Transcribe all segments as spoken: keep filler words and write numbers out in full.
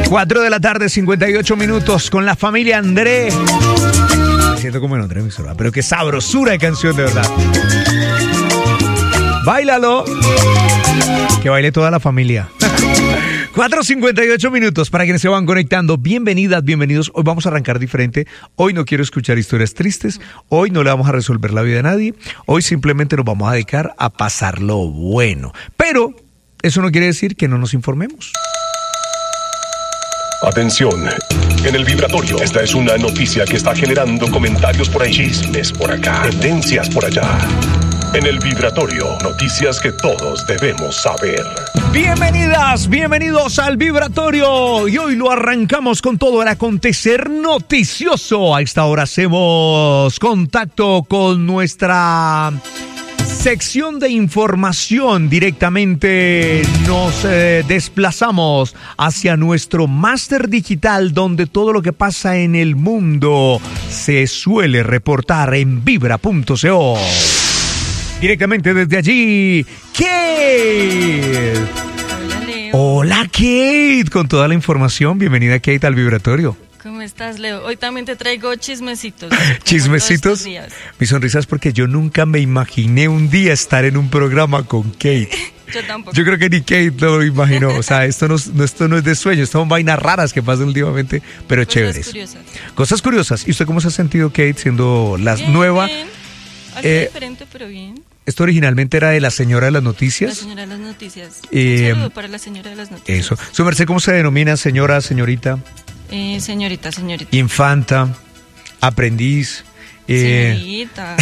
cuatro de la tarde, cincuenta y ocho minutos con la familia André. Me siento como en otra emisora, pero qué sabrosura de canción, de verdad. Báilalo. Que baile toda la familia. cuatro cincuenta y ocho minutos para quienes se van conectando. Bienvenidas, bienvenidos. Hoy vamos a arrancar diferente. Hoy no quiero escuchar historias tristes. Hoy no le vamos a resolver la vida a nadie. Hoy simplemente nos vamos a dedicar a pasarlo bueno. Pero eso no quiere decir que no nos informemos. Atención, en el vibratorio, esta es una noticia que está generando comentarios por ahí, chismes por acá, tendencias por allá. En el vibratorio, noticias que todos debemos saber. Bienvenidas, bienvenidos al vibratorio. Y hoy lo arrancamos con todo el acontecer noticioso. A esta hora hacemos contacto con nuestra sección de información. Directamente nos eh, desplazamos hacia nuestro máster digital, donde todo lo que pasa en el mundo se suele reportar en vibra punto co. Directamente desde allí, Kate. Hola, Leo. Hola, Kate, con toda la información. Bienvenida, Kate, al vibratorio. ¿Cómo estás, Leo? Hoy también te traigo chismecitos. ¿Chismecitos? Mi sonrisa es porque yo nunca me imaginé un día estar en un programa con Kate. Yo tampoco. Yo creo que ni Kate lo imaginó. O sea, esto no, esto no es de sueño, esto son vainas raras que pasan últimamente, pero Cosas chéveres. Curiosas. Cosas curiosas. ¿Y usted cómo se ha sentido, Kate, siendo la Bien, nueva? Bien. Algo Eh, diferente, pero bien. Esto originalmente era de la señora de las La noticias. señora de las noticias. Eh, Un saludo para la señora de las noticias. Eso. ¿Su merced cómo se denomina? Señora, señorita, Eh, señorita, señorita. infanta, aprendiz. Eh, Señorita.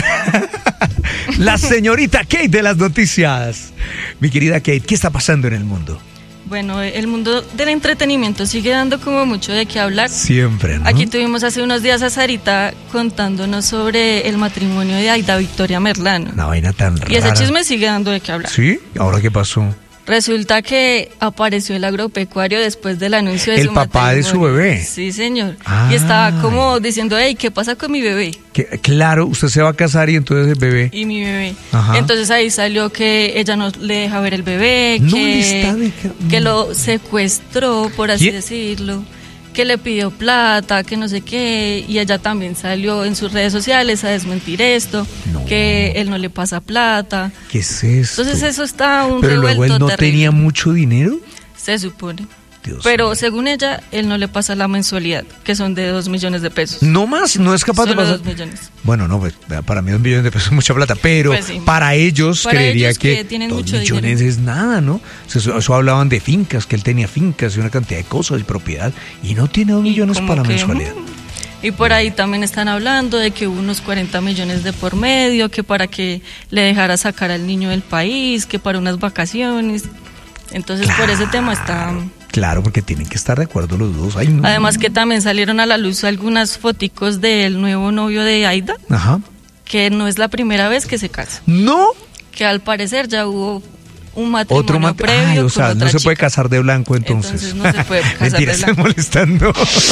la señorita Kate de las noticias. Mi querida Kate, ¿qué está pasando en el mundo? Bueno, el mundo del entretenimiento sigue dando como mucho de qué hablar. Siempre, ¿no? Aquí tuvimos hace unos días a Sarita contándonos sobre el matrimonio de Aida Victoria Merlano. Una vaina tan rara. Y ese chisme sigue dando de qué hablar. ¿Sí? ¿Ahora qué pasó? Resulta que apareció el agropecuario después del anuncio de El su papá de su matrimonio. bebé. Sí, señor. Ay. Y estaba como diciendo, hey, ¿qué pasa con mi bebé? Que, claro, usted se va a casar y entonces el bebé. Y mi bebé. Ajá. Entonces ahí salió que ella no le deja ver el bebé, No que, le está dejando- que lo secuestró, por así ¿Quién? decirlo, que le pidió plata, que no sé qué, y ella también salió en sus redes sociales a desmentir esto, No. que él no le pasa plata. ¿Qué es esto? Entonces eso está un Pero luego revuelto él no terrible. tenía mucho dinero. Se supone. Dios Pero mío. según ella, él no le pasa la mensualidad, que son de dos millones de pesos. No más, no es capaz Solo de pasar. dos millones. Bueno, no, pues para mí dos millones de pesos es mucha plata, pero Pues sí. para ellos Para creería ellos que, que tienen dos mucho millones dinero. es nada, ¿no? Eso, eso hablaban de fincas, que él tenía fincas y una cantidad de cosas y propiedad, y no tiene dos Y millones como para la que, mensualidad. mm, Y por ahí también están hablando de que hubo unos cuarenta millones de por medio, que para que le dejara sacar al niño del país, que para unas vacaciones. Entonces por ese tema está... Claro, porque tienen que estar de acuerdo los dos. Ay, no. Además que también salieron a la luz algunas foticos del nuevo novio de Aida, Ajá. que no es la primera vez que se casa, No. que al parecer ya hubo un matrimonio Otro mat- previo Ay, o con sea, otra no se puede chica. casar de blanco entonces. Entonces no se puede casar Mentira, de estoy blanco. molestando.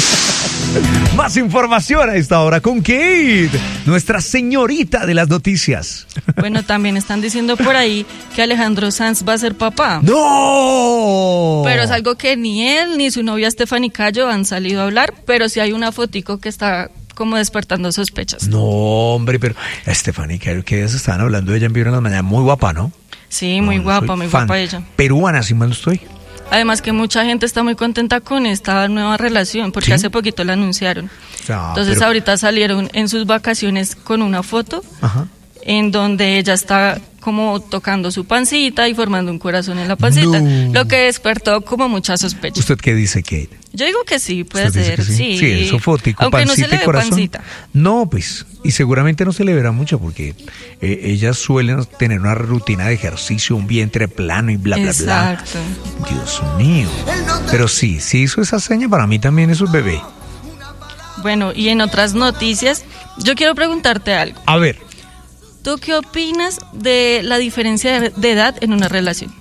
Más información a esta hora con Kate, nuestra señorita de las noticias. Bueno, también están diciendo por ahí que Alejandro Sanz va a ser papá. ¡No! Pero es algo que ni él ni su novia Stephanie Cayo han salido a hablar, pero sí hay una fotico que está como despertando sospechas. No, hombre, pero Stephanie, que que ellas estaban hablando de ella en Vibra en las mañanas, muy guapa, ¿no? Sí, muy No, guapa, soy muy fan. guapa ella. Peruana, si mal no estoy. Además que mucha gente está muy contenta con esta nueva relación, porque ¿Sí? hace poquito la anunciaron. Ah, Entonces pero- ahorita salieron en sus vacaciones con una foto Ajá. en donde ella está como tocando su pancita y formando un corazón en la pancita, No. lo que despertó como mucha sospecha. ¿Usted qué dice, Kate? Yo digo que sí, puede ¿Usted dice ser, que sí. Sí, eso fotico, Aunque no pancita se le y ve corazón. pancita. No, pues, y seguramente no se le verá mucho porque eh, ellas suelen tener una rutina de ejercicio, un vientre plano y bla, bla, Exacto. bla. Dios mío. Pero sí, sí hizo esa seña, para mí también es un bebé. Bueno, y en otras noticias, yo quiero preguntarte algo. A ver, ¿Tú qué opinas de la diferencia de- de edad en una relación?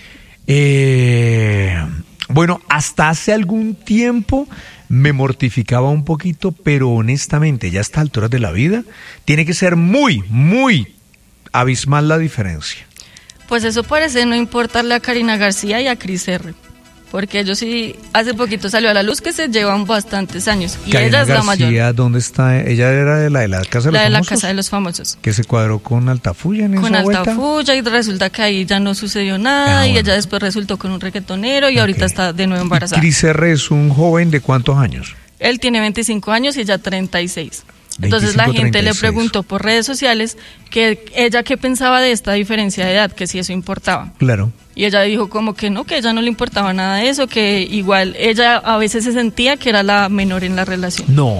eh, bueno, hasta hace algún tiempo me mortificaba un poquito, pero honestamente, ya a estas alturas de la vida, tiene que ser muy, muy abismal la diferencia. Pues eso parece no importarle a Karina García y a Cris R. Porque ellos sí, hace poquito salió a la luz que se llevan bastantes años. Y Karina ella es la García, mayor. ¿dónde está? Ella era de la de la Casa de La los de la Famosos. Casa de los Famosos. Que se cuadró con Altafulla en Con esa vuelta. Altafulla y resulta que ahí ya no sucedió nada Ah, y bueno. ella después resultó con un reggaetonero y ahorita Ok. está de nuevo Y embarazada. Cris R es un joven de ¿cuántos años? Él tiene veinticinco años y ella treinta y seis. Entonces veinticinco, la gente treinta y le seis. preguntó por redes sociales que ella qué pensaba de esta diferencia de edad, que si eso importaba. Claro. Y ella dijo como que no, que a ella no le importaba nada de eso, que igual ella a veces se sentía que era la menor en la relación. No.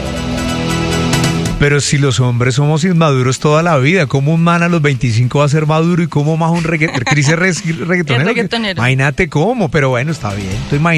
Pero si los hombres somos inmaduros toda la vida, ¿cómo un man a los veinticinco va a ser maduro y cómo más un reggaetonero? Cris R es reggaetonero. Es reggaetonero. Imagínate cómo, pero bueno, está bien. Entonces,